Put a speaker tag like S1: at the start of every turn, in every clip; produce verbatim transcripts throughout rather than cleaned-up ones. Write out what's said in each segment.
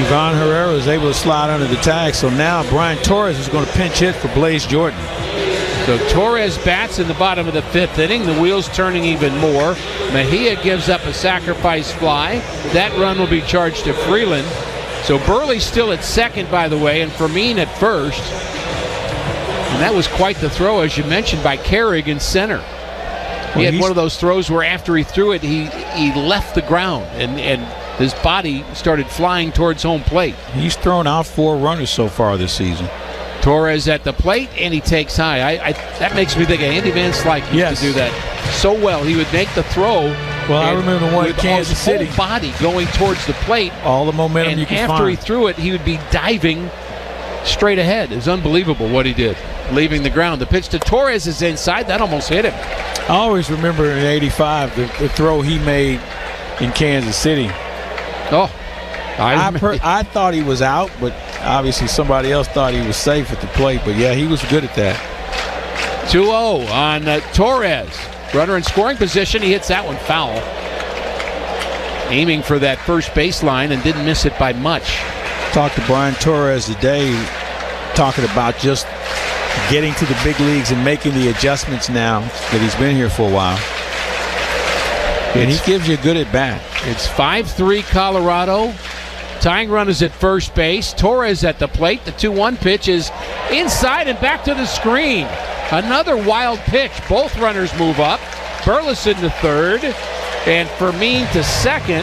S1: Ivan Herrera is able to slide under the tag. So now Brian Torres is going to pinch hit for Blaze Jordan.
S2: So Torres bats in the bottom of the fifth inning. The wheels turning even more. Mejia gives up a sacrifice fly. That run will be charged to Freeland. So Burley's still at second, by the way, and Fermin at first. And that was quite the throw, as you mentioned, by Carrig in center. He
S1: Well,
S2: had one of those throws where after he threw it, he, he left the ground, and, and his body started flying towards home plate.
S1: He's thrown out four runners so far this season.
S2: Torres at the plate, and he takes high. I, I, that makes me think of Andy Van Slyke used
S1: Yes.
S2: to do that so well. He would make the throw.
S1: Well, I remember the one in
S2: with
S1: Kansas
S2: his
S1: City.
S2: whole body going towards the plate.
S1: All the momentum
S2: and
S1: you can
S2: after
S1: find.
S2: he threw it, he would be diving straight ahead. It was unbelievable what he did, leaving the ground. The pitch to Torres is inside. That almost hit him.
S1: I always remember in eighty-five the, the throw he made in Kansas City.
S2: Oh, I,
S1: I, per, I thought he was out, but obviously somebody else thought he was safe at the plate. But, yeah, he was good at that.
S2: two oh on uh, Torres. Runner in scoring position. He hits that one foul. Aiming for that first baseline and didn't miss it by much.
S1: Talked to Brian Torres today, talking about just getting to the big leagues and making the adjustments now that he's been here for a while. And he gives you a good at bat.
S2: It's five three Colorado. Tying run is at first base. Torres at the plate. The two one pitch is inside and back to the screen. Another wild pitch. Both runners move up. Burleson to third and Fermin to second.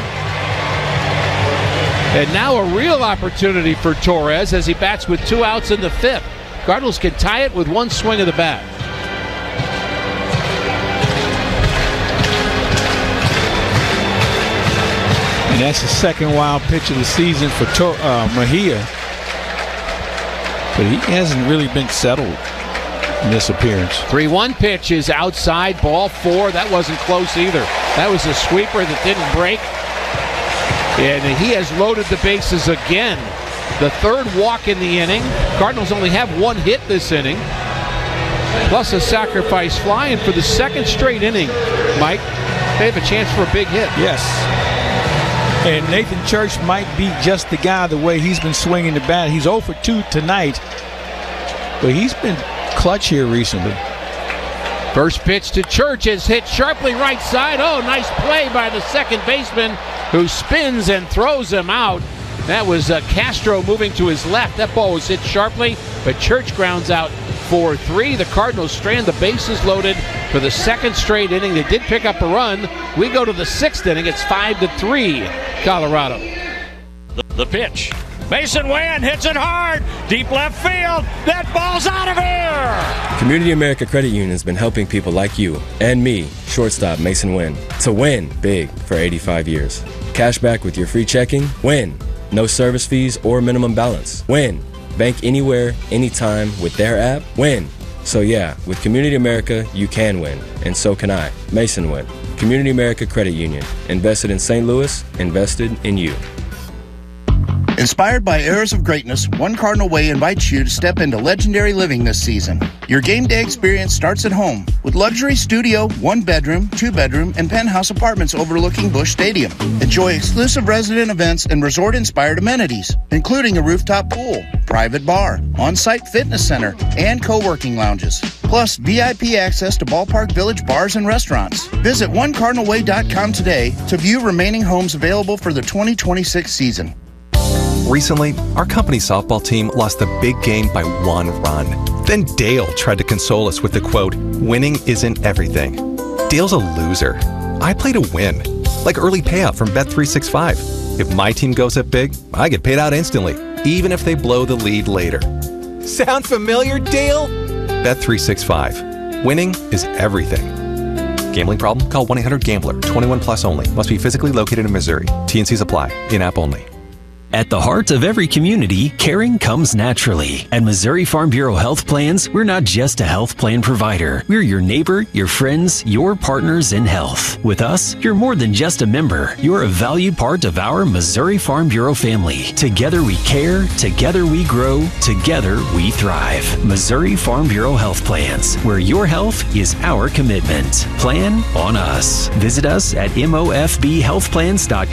S2: And now a real opportunity for Torres as he bats with two outs in the fifth. Cardinals can tie it with one swing of the bat.
S1: And that's the second wild pitch of the season for Tor- uh, Mejia. But he hasn't really been settled in this appearance.
S2: three one pitch is outside, ball four. That wasn't close either. That was a sweeper that didn't break. And he has loaded the bases again. The third walk in the inning. Cardinals only have one hit this inning, plus a sacrifice fly. And for the second straight inning, Mike, they have a chance for a big hit.
S1: Yes. And Nathan Church might be just the guy the way he's been swinging the bat. He's oh for two tonight, but he's been clutch here recently.
S2: First pitch to Church is hit sharply right side. Oh, nice play by the second baseman who spins and throws him out. That was uh, Castro moving to his left. That ball was hit sharply, but Church grounds out four three. The Cardinals strand the bases loaded for the second straight inning. They did pick up a run. We go to the sixth inning. It's five to three, Colorado.
S3: The, the pitch. Mason Wynn hits it hard. Deep left field. That ball's out of here.
S4: Community America Credit Union has been helping people like you and me, shortstop Mason Wynn, to win big for eighty-five years. Cash back with your free checking. Win. No service fees or minimum balance. Win. Bank anywhere, anytime with their app. Win. So yeah, with Community America, you can win. And so can I. Mason Wynn. Community America Credit Union. Invested in Saint Louis. Invested in you.
S5: Inspired by Eras of Greatness, One Cardinal Way invites you to step into legendary living this season. Your game day experience starts at home with luxury studio, one bedroom, two bedroom, and penthouse apartments overlooking Busch Stadium. Enjoy exclusive resident events and resort inspired amenities, including a rooftop pool, private bar, on-site fitness center, and co-working lounges. Plus, V I P access to Ballpark Village bars and restaurants. Visit one cardinal way dot com today to view remaining homes available for the twenty twenty-six season.
S6: Recently, our company softball team lost the big game by one run. Then Dale tried to console us with the quote, "Winning isn't everything." Dale's a loser. I play to win, like early payout from Bet three sixty-five. If my team goes up big, I get paid out instantly, even if they blow the lead later. Sound familiar, Dale? Bet three sixty-five. Winning is everything. Gambling problem? Call one eight hundred gambler. twenty-one plus only. Must be physically located in Missouri. T N Cs apply. In-app only.
S7: At the heart of every community, caring comes naturally. At Missouri Farm Bureau Health Plans, we're not just a health plan provider. We're your neighbor, your friends, your partners in health. With us, you're more than just a member. You're a valued part of our Missouri Farm Bureau family. Together we care, together we grow, together we thrive. Missouri Farm Bureau Health Plans, where your health is our commitment. Plan on us. Visit us at M O F B health plans dot com.